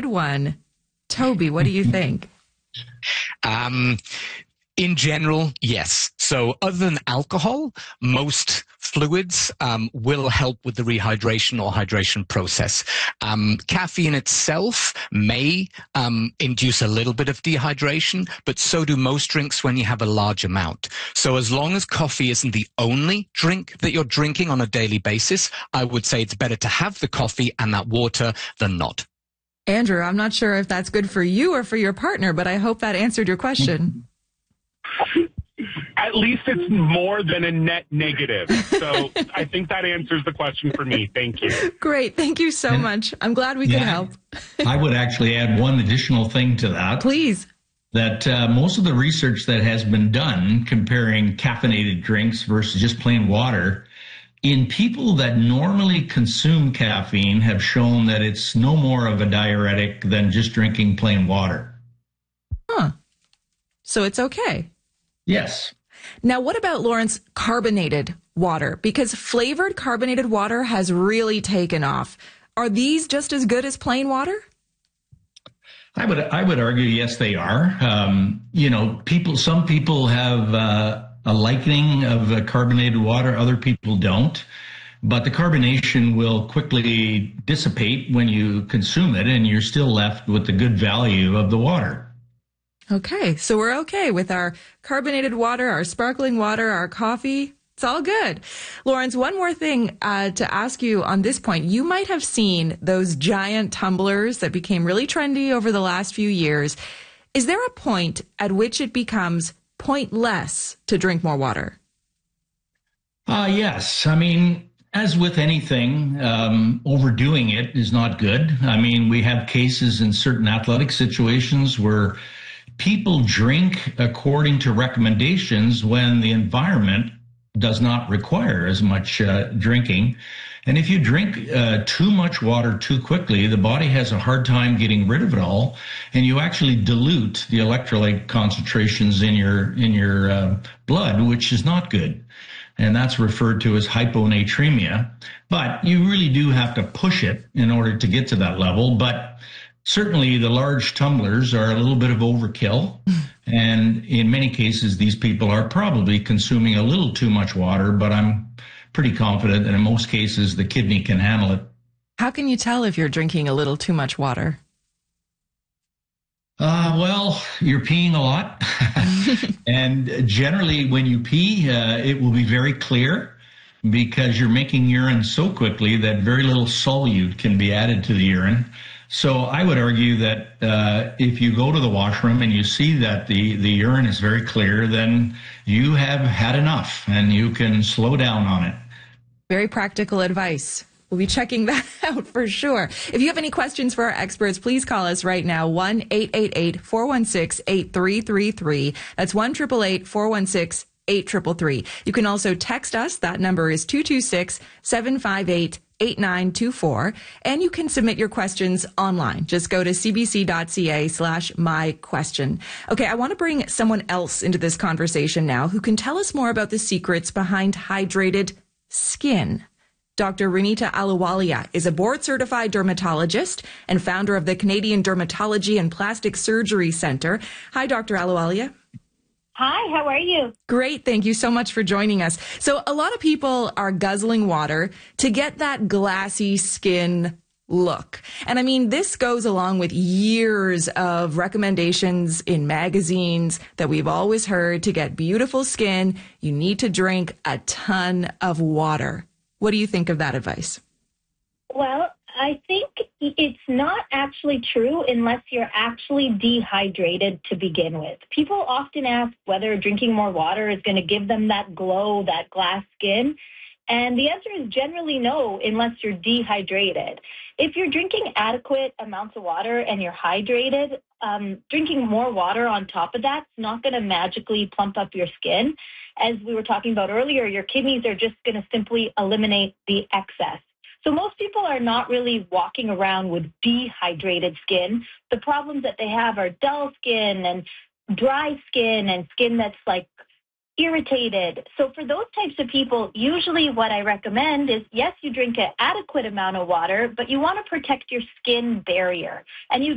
one. Toby, what do you think? In general, yes. So other than alcohol, most fluids will help with the rehydration or hydration process. Caffeine itself may induce a little bit of dehydration, but so do most drinks when you have a large amount. So as long as coffee isn't the only drink that you're drinking on a daily basis, I would say it's better to have the coffee and that water than not. Andrew, I'm not sure if that's good for you or for your partner, but I hope that answered your question. At least it's more than a net negative. So I think that answers the question for me. Thank you. Great. Thank you so much. I'm glad we could help. I would actually add one additional thing to that. Please. That most of the research that has been done comparing caffeinated drinks versus just plain water, in people that normally consume caffeine have shown that it's no more of a diuretic than just drinking plain water. Huh. So it's okay. Yes. Now, what about, Lawrence, carbonated water? Because flavored carbonated water has really taken off. Are these just as good as plain water? I would argue, yes, they are. Some people have a likening of carbonated water. Other people don't. But the carbonation will quickly dissipate when you consume it, and you're still left with the good value of the water. Okay, so we're okay with our carbonated water, our sparkling water, our coffee. It's all good. Lawrence, one more thing to ask you on this point. You might have seen those giant tumblers that became really trendy over the last few years. Is there a point at which it becomes pointless to drink more water? Yes. I mean, as with anything, overdoing it is not good. I mean, we have cases in certain athletic situations where people drink according to recommendations when the environment does not require as much drinking. And if you drink too much water too quickly, the body has a hard time getting rid of it all, and you actually dilute the electrolyte concentrations in your blood, which is not good. And that's referred to as hyponatremia. But you really do have to push it in order to get to that level. But certainly the large tumblers are a little bit of overkill. And in many cases, these people are probably consuming a little too much water, but I'm pretty confident that in most cases, the kidney can handle it. How can you tell if you're drinking a little too much water? Well, you're peeing a lot. And generally when you pee, it will be very clear because you're making urine so quickly that very little solute can be added to the urine. So I would argue that if you go to the washroom and you see that the urine is very clear, then you have had enough and you can slow down on it. Very practical advice. We'll be checking that out for sure. If you have any questions for our experts, please call us right now, 1-888-416-8333. That's 1-888-416-8333. You can also text us. That number is 226-758-8924. And you can submit your questions online. Just go to cbc.ca/myquestion. Okay, I want to bring someone else into this conversation now who can tell us more about the secrets behind hydrated skin. Dr. Renita Ahluwalia is a board-certified dermatologist and founder of the Canadian Dermatology and Plastic Surgery Center. Hi, Dr. Ahluwalia. Hi, how are you? Great. Thank you so much for joining us. So a lot of people are guzzling water to get that glassy skin look. And I mean, this goes along with years of recommendations in magazines that we've always heard to get beautiful skin. You need to drink a ton of water. What do you think of that advice? Well, I think it's not actually true unless you're actually dehydrated to begin with. People often ask whether drinking more water is going to give them that glow, that glass skin. And the answer is generally no, unless you're dehydrated. If you're drinking adequate amounts of water and you're hydrated, drinking more water on top of that's not going to magically plump up your skin. As we were talking about earlier, your kidneys are just going to simply eliminate the excess. So most people are not really walking around with dehydrated skin. The problems that they have are dull skin and dry skin and skin that's like irritated. So for those types of people, usually what I recommend is, yes, you drink an adequate amount of water, but you want to protect your skin barrier. And you